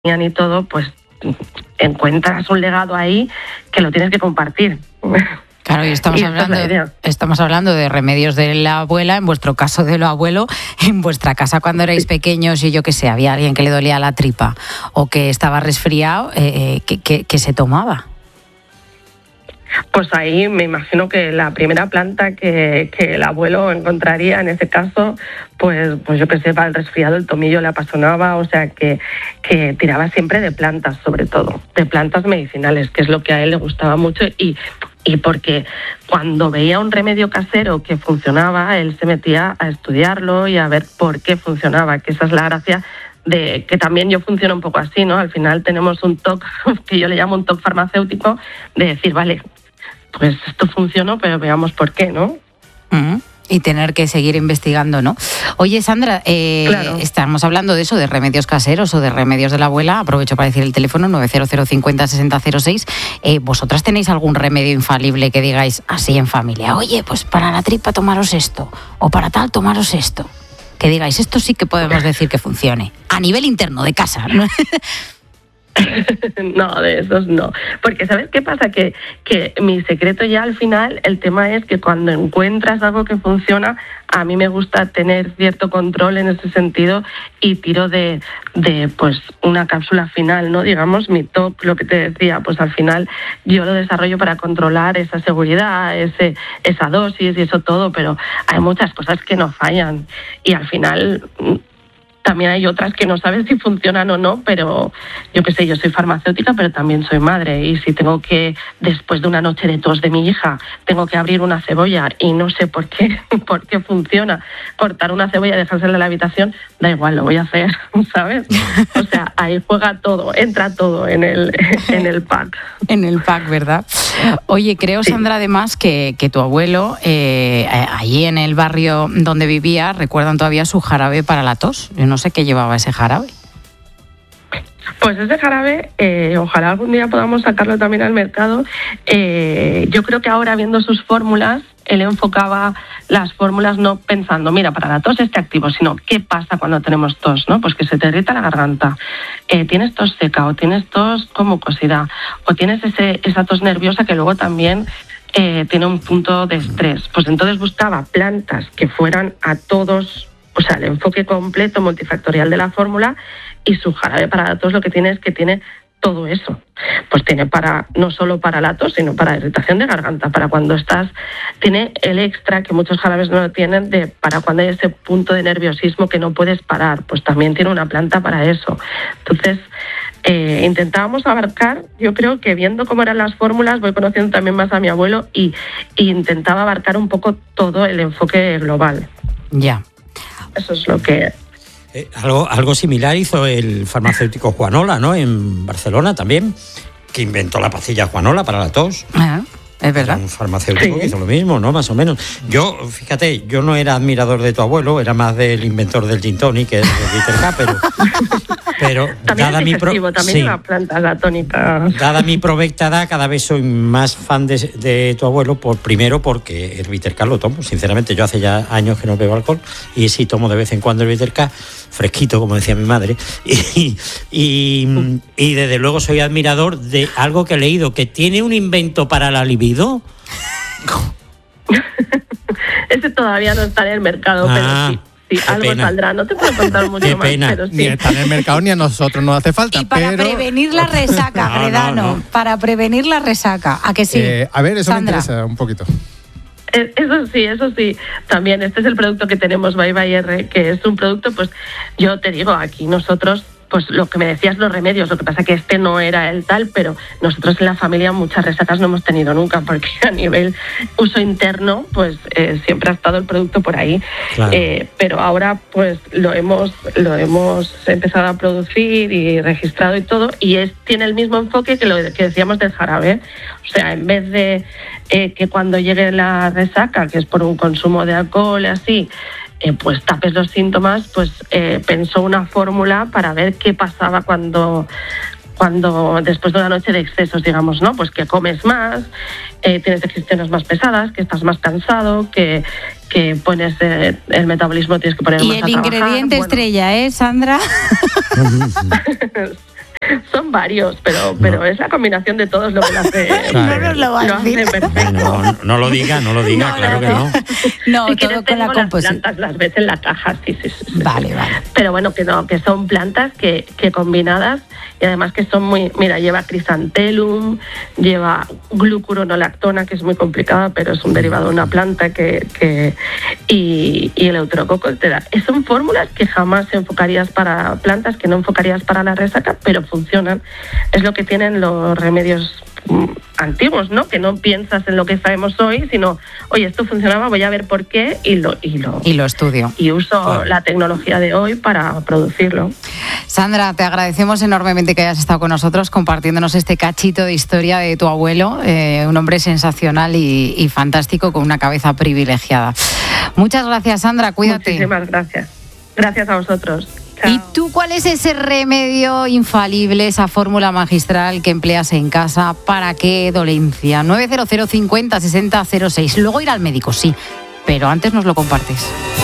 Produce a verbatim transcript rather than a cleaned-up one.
y todo, pues encuentras un legado ahí que lo tienes que compartir. Claro, y estamos y hablando, es estamos hablando de remedios de la abuela, en vuestro caso de lo abuelo, en vuestra casa cuando erais pequeños y yo qué sé, había alguien que le dolía la tripa o que estaba resfriado, eh, que, que, que se tomaba. Pues ahí me imagino que la primera planta que, que el abuelo encontraría en ese caso, pues, pues yo que sé, para el resfriado el tomillo le apasionaba, o sea que, que tiraba siempre de plantas, sobre todo, de plantas medicinales, que es lo que a él le gustaba mucho y, y porque cuando veía un remedio casero que funcionaba, él se metía a estudiarlo y a ver por qué funcionaba, que esa es la gracia de que también yo funciono un poco así, ¿no? Al final tenemos un toque, que yo le llamo un toque farmacéutico, de decir, vale, pues esto funcionó, pero veamos por qué, ¿no? Uh-huh. Y tener que seguir investigando, ¿no? Oye, Sandra, eh, claro. Estamos hablando de eso, de remedios caseros o de remedios de la abuela. Aprovecho para decir el teléfono nueve cero cero cincuenta sesenta cero seis. Eh, ¿Vosotras tenéis algún remedio infalible que digáis así en familia? Oye, pues para la tripa tomaros esto, o para tal tomaros esto. Que digáis, esto sí que podemos decir que funcione. A nivel interno, de casa, ¿no? No, de esos no. Porque ¿sabes qué pasa? Que, que mi secreto ya al final, el tema es que cuando encuentras algo que funciona, a mí me gusta tener cierto control en ese sentido y tiro de, de pues una cápsula final, ¿no? Digamos, mi top, lo que te decía, pues al final yo lo desarrollo para controlar esa seguridad, ese, esa dosis y eso todo, pero hay muchas cosas que no fallan y al final también hay otras que no sabes si funcionan o no, pero yo qué sé, yo soy farmacéutica, pero también soy madre. Y si tengo que, después de una noche de tos de mi hija, tengo que abrir una cebolla y no sé por qué, por qué funciona, cortar una cebolla y dejársela en la habitación, da igual, lo voy a hacer, ¿sabes? O sea, ahí juega todo, entra todo en el, en el pack. En el pack, ¿verdad? Oye, creo, Sandra, además, que, que tu abuelo, eh, allí en el barrio donde vivía, recuerdan todavía su jarabe para la tos. Yo no sé qué llevaba ese jarabe. Pues ese jarabe, eh, ojalá algún día podamos sacarlo también al mercado. Eh, yo creo que ahora, viendo sus fórmulas, él enfocaba las fórmulas no pensando, mira, para la tos este activo, sino qué pasa cuando tenemos tos, ¿no? Pues que se te irrita la garganta, eh, tienes tos seca o tienes tos con mucosidad o tienes ese, esa tos nerviosa que luego también eh, tiene un punto de estrés. Pues entonces buscaba plantas que fueran a todos, o sea, el enfoque completo multifactorial de la fórmula, y su jarabe para la tos lo que tiene es que tiene todo eso. Pues tiene para no solo para la tos, sino para irritación de garganta, para cuando estás, tiene el extra que muchos jarabes no lo tienen, de para cuando hay ese punto de nerviosismo que no puedes parar, pues también tiene una planta para eso. Entonces, eh, intentábamos abarcar, yo creo que viendo cómo eran las fórmulas, voy conociendo también más a mi abuelo y, y intentaba abarcar un poco todo el enfoque global. Ya. Eso es lo que... Eh, algo, algo similar hizo el farmacéutico Juanola, ¿no? En Barcelona también, que inventó la pastilla Juanola para la tos. Ah, es verdad. Era un farmacéutico sí. que hizo lo mismo, ¿no? Más o menos. Yo, fíjate, yo no era admirador de tu abuelo, era más del inventor del gin tonic, que es el Viterka, pero... Pero también dada es mi pro... también sí. una planta la tónica. Dada mi provecta edad, cada vez soy más fan de, de tu abuelo, por primero porque el Viterka lo tomo. Sinceramente, yo hace ya años que no bebo alcohol y sí tomo de vez en cuando el Viterka, fresquito, como decía mi madre. Y, y, y desde luego soy admirador de algo que he leído, que tiene un invento para la libido. Ese todavía no está en el mercado, ah. pero sí. Sí, algo pena. saldrá, no te puedo contar mucho Qué más, pena. pero sí. Ni está en el mercado ni a nosotros nos hace falta. Y para pero... prevenir la resaca, no, Gredano, no, no. para prevenir la resaca, ¿a que sí? Eh, a ver, eso Sandra. me interesa un poquito. Eso sí, eso sí. También este es el producto que tenemos, Bye Bye R, que es un producto, pues yo te digo, aquí nosotros, pues lo que me decías, los remedios, lo que pasa que este no era el tal, pero nosotros en la familia muchas resacas no hemos tenido nunca, porque a nivel uso interno, pues eh, siempre ha estado el producto por ahí. Claro. Eh, pero ahora pues lo hemos, lo hemos empezado a producir y registrado y todo, y es, tiene el mismo enfoque que lo que decíamos del jarabe. O sea, en vez de eh, que cuando llegue la resaca, que es por un consumo de alcohol y así, Eh, pues tapes los síntomas, pues eh, pensó una fórmula para ver qué pasaba cuando, cuando después de una noche de excesos, digamos, ¿no? Pues que comes más, eh, tienes digestiones más pesadas, que estás más cansado, que, que pones eh, el metabolismo tienes que poner y más a trabajar. Y el ingrediente bueno. estrella, ¿eh, Sandra? son varios, pero, pero no. es la combinación de todos lo que lo hace, claro. no nos lo va a decir. perfecto. No, no, no lo diga, no lo diga, no, claro no, que no. No, si todo con la composición. Las plantas las ves en la caja, sí, sí, sí, sí. Vale, vale. Pero bueno, que no, que son plantas que, que combinadas y además que son muy, mira, lleva crisantelum, lleva glucuronolactona, que es muy complicada, pero es un derivado de una planta que, que y, y el euterococo te da. Son fórmulas que jamás enfocarías para plantas, que no enfocarías para la resaca, pero funcionan. Es lo que tienen los remedios antiguos, ¿no? Que no piensas en lo que sabemos hoy, sino, oye, esto funcionaba, voy a ver por qué y lo y lo, y lo estudio. Y uso claro. la tecnología de hoy para producirlo. Sandra, te agradecemos enormemente que hayas estado con nosotros compartiéndonos este cachito de historia de tu abuelo, eh, un hombre sensacional y, y fantástico con una cabeza privilegiada. Muchas gracias, Sandra, cuídate. Muchísimas gracias. Gracias a vosotros. ¿Y tú cuál es ese remedio infalible, esa fórmula magistral que empleas en casa? ¿Para qué dolencia? nueve cero cero cincuenta sesenta cero seis. Luego ir al médico, sí, pero antes nos lo compartes.